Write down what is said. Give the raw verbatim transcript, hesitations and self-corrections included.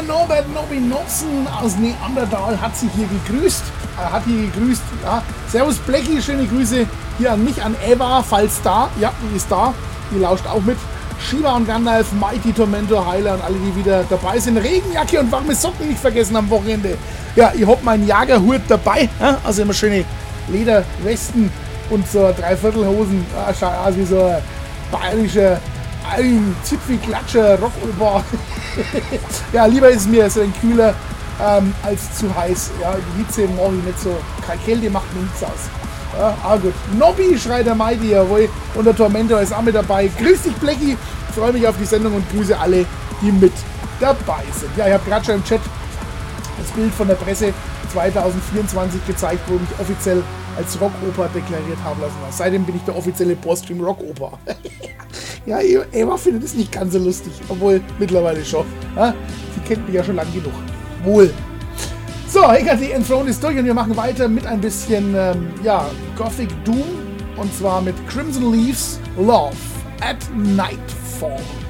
Norbert Nobby Nobson aus Neandertal hat sich hier gegrüßt. Er hat hier gegrüßt. Ja. Servus Blackie, schöne Grüße hier an mich, an Eva, falls da. Ja, die ist da. Die lauscht auch mit. Shiva und Gandalf, Mighty Tormentor, Heiler und alle, die wieder dabei sind. Regenjacke und warme Socken nicht vergessen am Wochenende. Ja, ich hab meinen Jagerhut dabei. Ja, also immer schöne Lederwesten und so Dreiviertelhosen. Ja, schaut aus wie so ein bayerischer ein Zipfelklatscher, Rockoper. Ja, lieber ist mir so ein kühler ähm, als zu heiß. Ja, die Hitze mache ich nicht so. Keine Kälte macht mir nichts aus. Ja, aber gut. Nobby schreit der Mighty, jawohl. Und der Tormentor ist auch mit dabei. Grüß dich, Blackie. Freue mich auf die Sendung und grüße alle, die mit dabei sind. Ja, ich habe gerade schon im Chat das Bild von der Presse zwanzig vierundzwanzig gezeigt, wo ich mich offiziell als Rockoper deklariert haben lassen. Seitdem bin ich der offizielle Borstream Rockoper. Ja, Eva findet es nicht ganz so lustig, obwohl mittlerweile schon. Ja, sie kennt mich ja schon lang genug. Wohl. So, Hecate Enthroned ist durch und wir machen weiter mit ein bisschen ähm, ja, Gothic Doom und zwar mit Crimson Leaves Love at Nightfall.